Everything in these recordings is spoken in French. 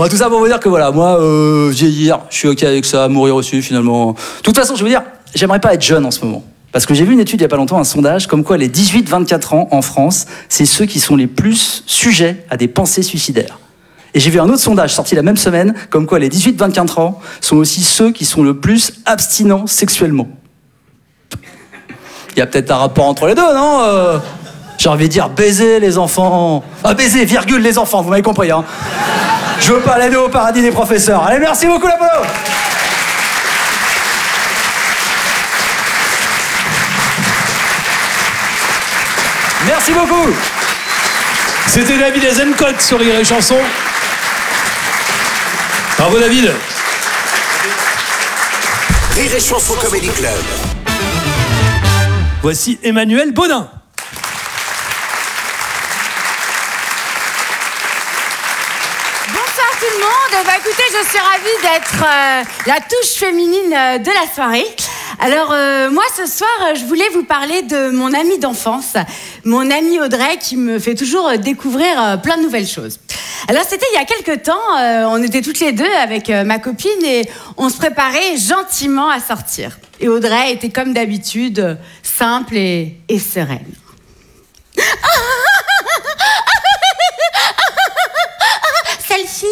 Bon, tout ça pour vous dire que voilà, moi, vieillir, je suis ok avec ça, mourir aussi finalement. De toute façon, je veux dire, j'aimerais pas être jeune en ce moment. Parce que j'ai vu une étude il y a pas longtemps, un sondage, comme quoi les 18-24 ans en France, c'est ceux qui sont les plus sujets à des pensées suicidaires. Et j'ai vu un autre sondage sorti la même semaine, comme quoi les 18-24 ans sont aussi ceux qui sont le plus abstinents sexuellement. Il y a peut-être un rapport entre les deux, non J'ai envie de dire baiser les enfants. Ah, baiser, virgule, les enfants, vous m'avez compris, hein. Je veux pas aller au paradis des professeurs. Allez, merci beaucoup, l'Apollo. Merci beaucoup. C'était David Azencote sur Rire et Chanson. Bravo David. Rire et Chanson Comedy Club. Voici Emmanuel Bodin. Bonsoir tout le monde. Bah écoutez, je suis ravie d'être la touche féminine de la soirée. Alors moi ce soir, je voulais vous parler de mon amie d'enfance, mon amie Audrey, qui me fait toujours découvrir plein de nouvelles choses. Alors c'était il y a quelques temps, on était toutes les deux avec ma copine et on se préparait gentiment à sortir. Et Audrey était comme d'habitude simple et sereine. Celle-ci.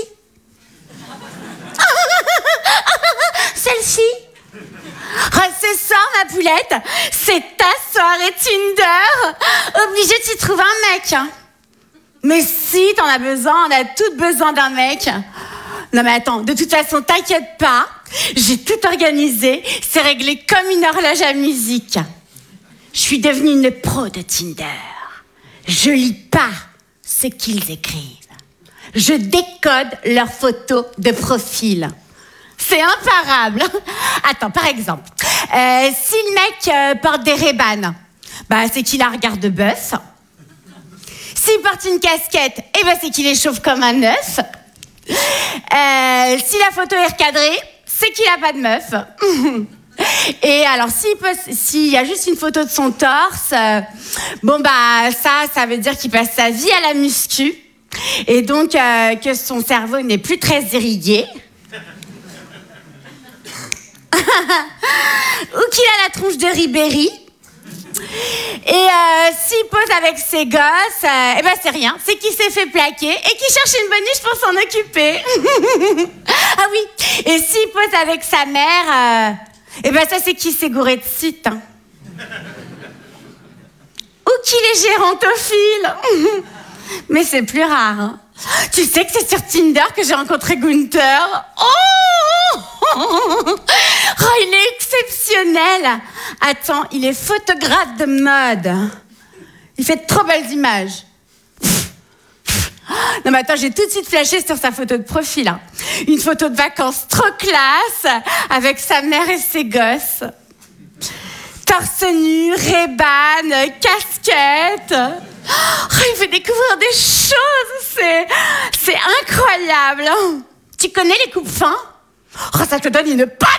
Celle-ci. C'est ça, ma poulette. C'est ta soirée Tinder. Obligé de t'y trouver un mec. Mais si, t'en as besoin, on a toutes besoin d'un mec. Non mais attends, de toute façon, t'inquiète pas. J'ai tout organisé. C'est réglé comme une horloge à musique. Je suis devenue une pro de Tinder. Je lis pas ce qu'ils écrivent. Je décode leurs photos de profil. C'est imparable. Attends, par exemple, si le mec porte des Ray-Ban, bah, c'est qu'il a un regard de bœuf. S'il porte une casquette, eh ben, c'est qu'il est chauve comme un œuf. Si la photo est recadrée, c'est qu'il a pas de meuf. Et alors, s'il y a juste une photo de son torse, bon, bah, ça veut dire qu'il passe sa vie à la muscu. Et donc, que son cerveau n'est plus très irrigué. Ou qu'il a la tronche de Ribéry. Et s'il pose avec ses gosses, eh ben c'est rien, c'est qu'il s'est fait plaquer et qu'il cherche une bonne niche pour s'en occuper. Ah oui, et s'il pose avec sa mère, eh ben ça c'est qu'il s'est gouré de site. Hein. Ou qu'il est gérontophile. Mais c'est plus rare. Hein. Tu sais que c'est sur Tinder que j'ai rencontré Gunther. Oh, il est exceptionnel. Attends, il est photographe de mode. Il fait de trop belles images. Non mais attends, j'ai tout de suite flashé sur sa photo de profil. Hein. Une photo de vacances trop classe avec sa mère et ses gosses. Torse nu, Ray-Ban, casquette. Il fait découvrir des choses. C'est incroyable. Tu connais les coupes fins? Ça te donne une patate.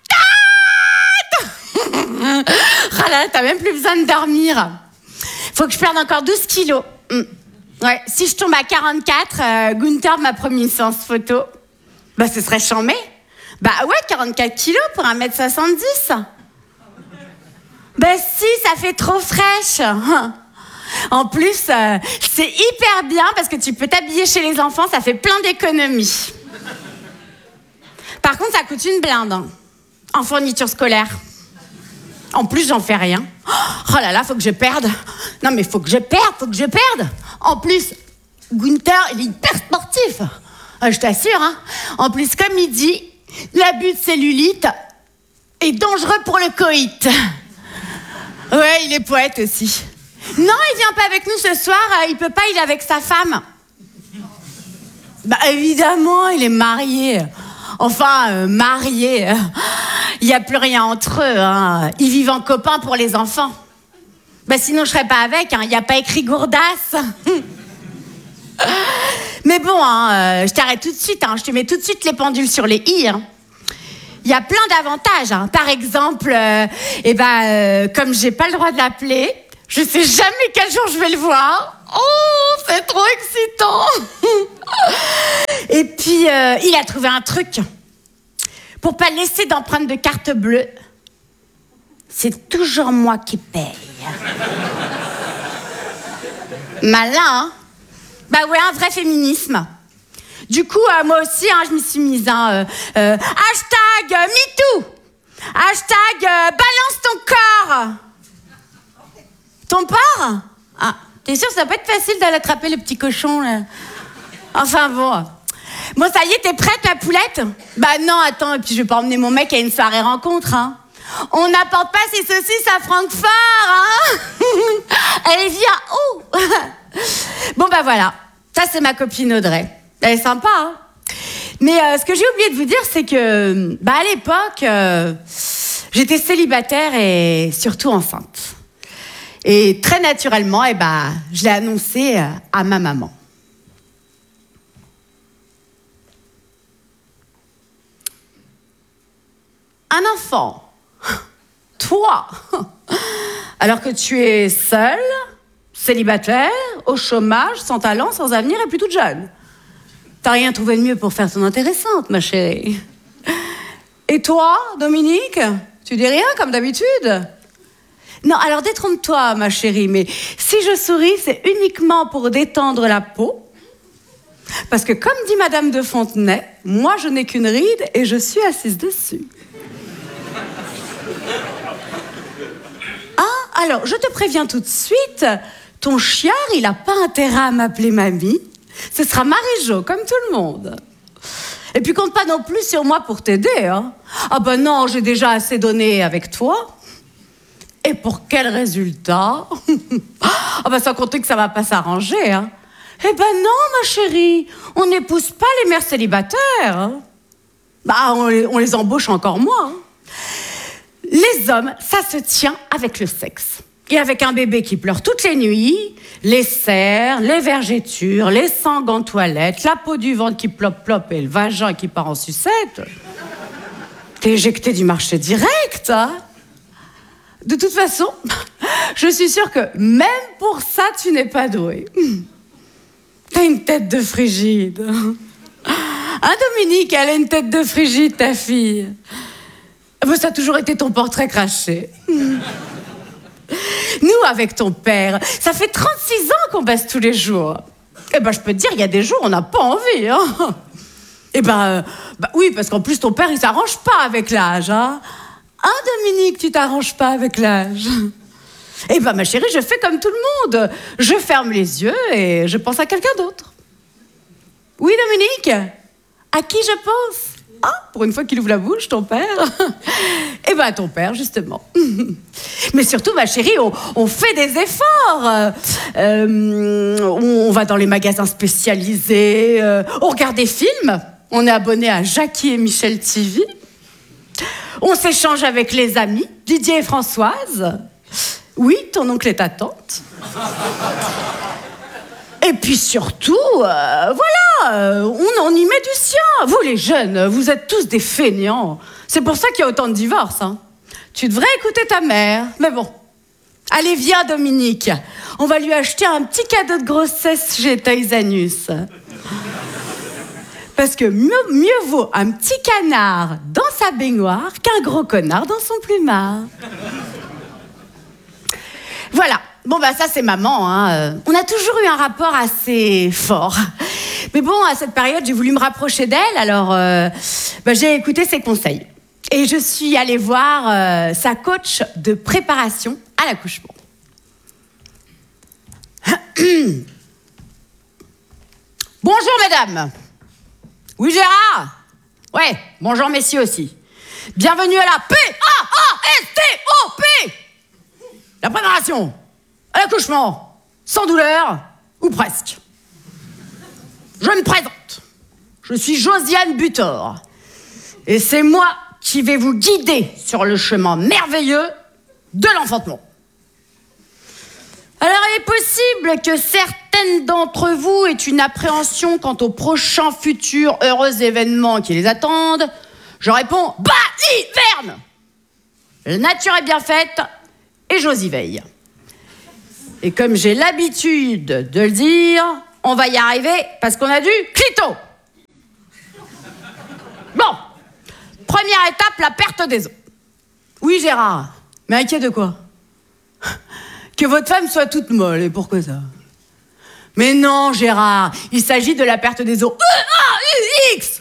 Là, t'as même plus besoin de dormir. Faut que je perde encore 12 kilos. Ouais, si je tombe à 44, Gunther m'a promis une séance photo. Bah, ce serait chambé. Bah ouais, 44 kilos pour 1m70. Bah si, ça fait trop fraîche. En plus, c'est hyper bien parce que tu peux t'habiller chez les enfants, ça fait plein d'économies. Par contre, ça coûte une blinde, hein, en fourniture scolaire. En plus, j'en fais rien. Oh là là, faut que je perde. Non mais faut que je perde. En plus, Gunther, il est hyper sportif. Je t'assure, hein. En plus, comme il dit, l'abus de cellulite est dangereux pour le coït. Ouais, il est poète aussi. Non, il vient pas avec nous ce soir, il peut pas, il est avec sa femme. Bah évidemment, il est marié. Enfin, marié. Il y a plus rien entre eux, hein. Ils vivent en copains pour les enfants. Bah sinon je serais pas avec, hein. Il y a pas écrit Gourdas. Mais bon, hein, je t'arrête tout de suite, hein. Je te mets tout de suite les pendules sur les i, hein. Il y a plein d'avantages, hein. Par exemple, comme j'ai pas le droit de l'appeler, je sais jamais quel jour je vais le voir. Oh, c'est trop excitant. Et puis, il a trouvé un truc. Pour pas laisser d'empreinte de carte bleue, c'est toujours moi qui paye. Malin, hein? Bah ouais, un vrai féminisme. Du coup, moi aussi, je m'y suis mise. Hashtag MeToo. Hashtag balance ton corps. Ton porc? Ah, t'es sûr, ça va pas être facile d'aller attraper le petit cochon, là. Enfin bon. Bon, ça y est, t'es prête, la poulette? Bah non, attends, et puis je vais pas emmener mon mec à une soirée rencontre, hein. On n'apporte pas ses saucisses à Francfort, hein. Allez, viens, oh. Bon, bah voilà. Ça, c'est ma copine Audrey. Elle est sympa, hein. Mais ce que j'ai oublié de vous dire, c'est que, à l'époque, j'étais célibataire et surtout enceinte. Et très naturellement, je l'ai annoncé à ma maman. Un enfant, toi, alors que tu es seule, célibataire, au chômage, sans talent, sans avenir et plus toute jeune. T'as rien trouvé de mieux pour faire ton intéressante, ma chérie. Et toi, Dominique, tu dis rien comme d'habitude? Non, alors détrompe-toi, ma chérie, mais si je souris, c'est uniquement pour détendre la peau. Parce que comme dit Madame de Fontenay, moi je n'ai qu'une ride et je suis assise dessus. Ah, alors, je te préviens tout de suite, ton chiard, il n'a pas intérêt à m'appeler mamie. Ce sera Marie-Jo, comme tout le monde. Et puis compte pas non plus sur moi pour t'aider, hein. Ah ben non, j'ai déjà assez donné avec toi. Et pour quel résultat? Ah ben sans compter que ça va pas s'arranger, hein. Eh ben non, ma chérie, on n'épouse pas les mères célibataires, hein. On les embauche encore moins, hein. Les hommes, ça se tient avec le sexe. Et avec un bébé qui pleure toutes les nuits, les serres, les vergetures, les sangs en toilette, la peau du ventre qui plop-plop et le vagin qui part en sucette. T'es éjecté du marché direct, hein? De toute façon, je suis sûre que même pour ça, tu n'es pas doué. T'as une tête de frigide. Hein, Dominique, elle a une tête de frigide, ta fille. Ça a toujours été ton portrait craché. Nous, avec ton père, ça fait 36 ans qu'on baisse tous les jours. Je peux te dire, il y a des jours, on n'a pas envie, hein. Oui, parce qu'en plus, ton père, il s'arrange pas avec l'âge, hein. Hein, Dominique, tu t'arranges pas avec l'âge? Ma chérie, je fais comme tout le monde. Je ferme les yeux et je pense à quelqu'un d'autre. Oui, Dominique? À qui je pense? Ah, pour une fois qu'il ouvre la bouche, ton père. Ton père, justement. Mais surtout, ma chérie, on fait des efforts. On va dans les magasins spécialisés, on regarde des films, on est abonné à Jackie et Michel TV, on s'échange avec les amis, Didier et Françoise. Oui, ton oncle et ta tante. Et puis surtout, on y met du sien. Vous, les jeunes, vous êtes tous des feignants. C'est pour ça qu'il y a autant de divorces, hein. Tu devrais écouter ta mère. Mais bon. Allez, viens, Dominique. On va lui acheter un petit cadeau de grossesse chez Toys R Us. Parce que mieux vaut un petit canard dans sa baignoire qu'un gros connard dans son plumard. Voilà. Bon, ça, c'est maman, hein. On a toujours eu un rapport assez fort. Mais bon, à cette période, j'ai voulu me rapprocher d'elle, alors j'ai écouté ses conseils. Et je suis allée voir sa coach de préparation à l'accouchement. Bonjour, mesdames. Oui, Gérard? Ouais, bonjour, messieurs aussi. Bienvenue à la PAASTOP. La préparation à l'accouchement, sans douleur, ou presque. Je me présente. Je suis Josiane Butor. Et c'est moi qui vais vous guider sur le chemin merveilleux de l'enfantement. Alors, il est possible que certaines d'entre vous aient une appréhension quant aux prochains futurs heureux événements qui les attendent. Je réponds, hiverne! La nature est bien faite et j'ose y veille. Et comme j'ai l'habitude de le dire, on va y arriver parce qu'on a du clito. Première étape, la perte des os. Oui, Gérard. Mais inquiet de quoi? Que votre femme soit toute molle, et pourquoi ça? Mais non, Gérard, il s'agit de la perte des os. E-A-U-X.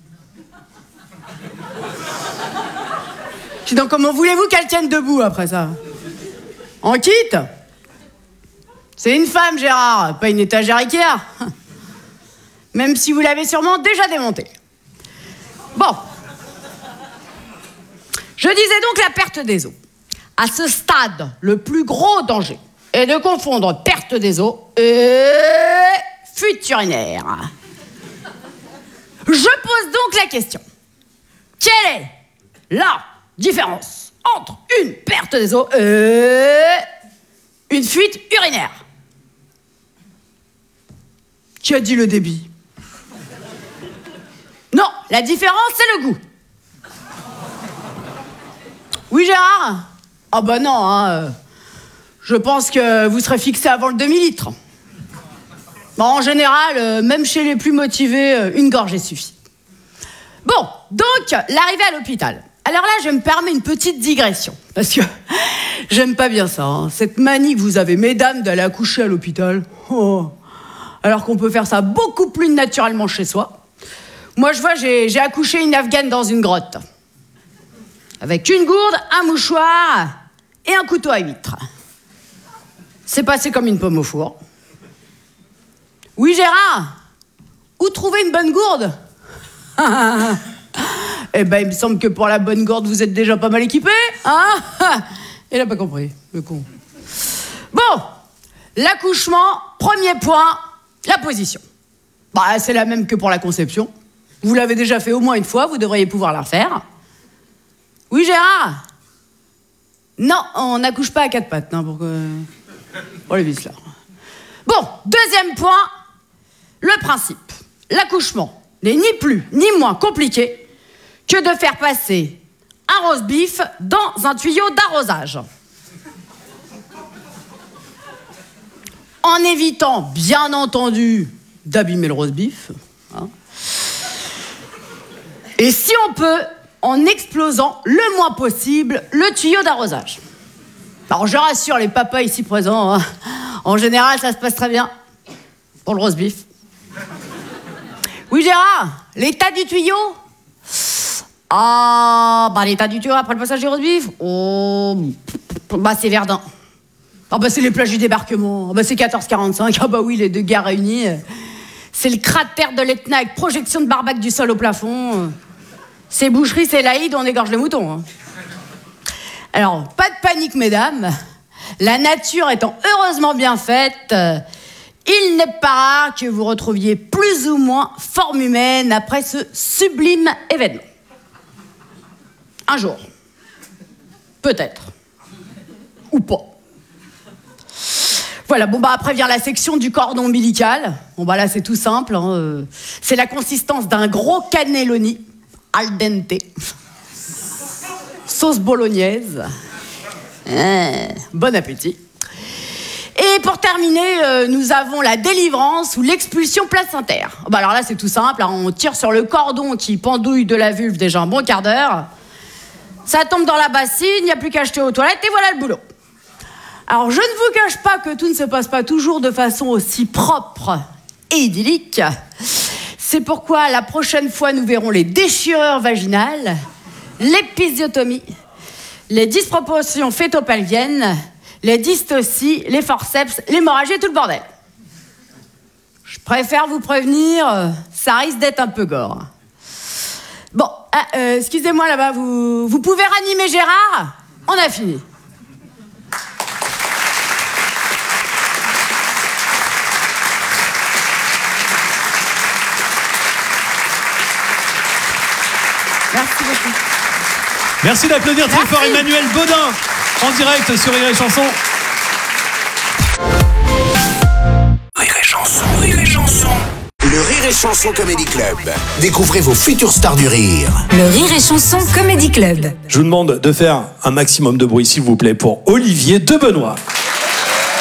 Donc comment voulez-vous qu'elle tienne debout après ça? En quitte? C'est une femme, Gérard, pas une étagère Ikea. Même si vous l'avez sûrement déjà démontée. Bon. Je disais donc la perte des os. À ce stade, le plus gros danger est de confondre perte des os et fuite urinaire. Je pose donc la question. Quelle est la différence entre une perte des os et une fuite urinaire? Qui a dit le débit? Non, la différence, c'est le goût. Oui, Gérard? Ah bah non, hein. Je pense que vous serez fixé avant le demi-litre. Bon, en général, même chez les plus motivés, une gorgée suffit. Bon, donc, l'arrivée à l'hôpital. Alors là, je me permets une petite digression, parce que j'aime pas bien ça, hein. Cette manie que vous avez, mesdames, d'aller accoucher à l'hôpital. Oh. Alors qu'on peut faire ça beaucoup plus naturellement chez soi. Moi, je vois, j'ai accouché une Afghane dans une grotte. Avec une gourde, un mouchoir et un couteau à huître. C'est passé comme une pomme au four. Oui, Gérard? Où trouver une bonne gourde? Eh ben, il me semble que pour la bonne gourde, vous êtes déjà pas mal équipé, hein? Il a pas compris, le con. Bon, l'accouchement, premier point, la position. Bah, c'est la même que pour la conception. Vous l'avez déjà fait au moins une fois, vous devriez pouvoir la refaire. Oui, Gérard? Non, on n'accouche pas à quatre pattes, hein, pour les vis là. Bon, deuxième point, le principe. L'accouchement n'est ni plus ni moins compliqué que de faire passer un roast-beef dans un tuyau d'arrosage. En évitant, bien entendu, d'abîmer le roast-beef. Hein. Et si on peut, en explosant le moins possible le tuyau d'arrosage. Alors je rassure les papas ici présents, hein. En général ça se passe très bien pour le roast-beef. Oui, Gérard, l'état du tuyau? Ah, bah l'état du tuyau après le passage du roast-beef? Oh, bah c'est Verdun. Ah bah c'est les plages du débarquement. Ah bah c'est 1445. Ah bah oui, les deux gares réunies. C'est le cratère de l'Etna avec projection de barbac du sol au plafond. C'est boucherie, c'est l'Aïd, on égorge les moutons. Hein. Alors, pas de panique, mesdames. La nature étant heureusement bien faite, il n'est pas rare que vous retrouviez plus ou moins forme humaine après ce sublime événement. Un jour. Peut-être. Ou pas. Voilà, bon bah après vient la section du cordon ombilical. Bon bah là c'est tout simple, hein. C'est la consistance d'un gros cannelloni al dente. Sauce bolognaise. Bon appétit. Et pour terminer, nous avons la délivrance ou l'expulsion placentaire. Bah alors là c'est tout simple, hein. On tire sur le cordon qui pendouille de la vulve déjà un bon quart d'heure. Ça tombe dans la bassine, il n'y a plus qu'à jeter aux toilettes et voilà le boulot. Alors, je ne vous cache pas que tout ne se passe pas toujours de façon aussi propre et idyllique. C'est pourquoi la prochaine fois, nous verrons les déchirures vaginales, l'épisiotomie, les disproportions fœto-pelviennes, les dystocies, les forceps, l'hémorragie et tout le bordel. Je préfère vous prévenir, ça risque d'être un peu gore. Bon, excusez-moi là-bas, vous pouvez ranimer Gérard? On a fini. Merci beaucoup. Merci d'applaudir très fort Emmanuel Baudin en direct sur Rire et Chanson. Rire et Chanson, Rire et Chanson. Le Rire et Chanson Comedy Club. Découvrez vos futures stars du rire. Le Rire et Chanson Comedy Club. Je vous demande de faire un maximum de bruit s'il vous plaît pour Olivier Debenoît.